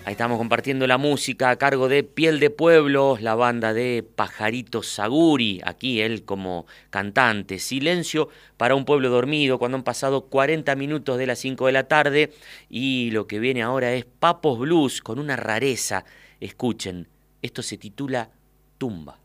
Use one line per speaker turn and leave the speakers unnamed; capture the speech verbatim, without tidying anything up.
Ahí estamos compartiendo la música a cargo de Piel de Pueblos, la banda de Pajarito Saguri, aquí él como cantante. Silencio para un pueblo dormido cuando han pasado cuarenta minutos de las cinco de la tarde y lo que viene ahora es Papos Blues con una rareza. Escuchen, esto se titula Tumba.